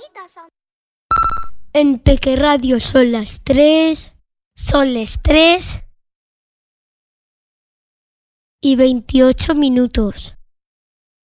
En Peque Radio son las 3. Son las 3 y 28 minutos.